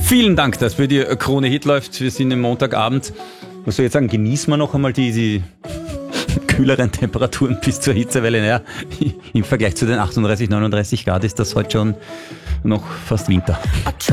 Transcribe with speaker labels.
Speaker 1: Vielen Dank, dass für die Krone Hit läuft. Wir sind am Montagabend. Was soll ich jetzt sagen? Genießen wir noch einmal die kühleren Temperaturen bis zur Hitzewelle. Naja, im Vergleich zu den 38, 39 Grad ist das heute schon noch fast Winter.